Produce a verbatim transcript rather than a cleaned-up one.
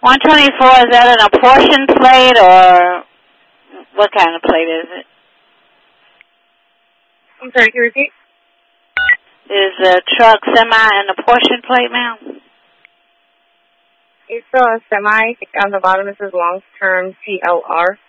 one twenty-four, is that an apportion plate or what kind of plate is it? I'm sorry, can you repeat? Is the truck semi an apportion plate, ma'am? It's a semi. On the bottom it says long-term C L R.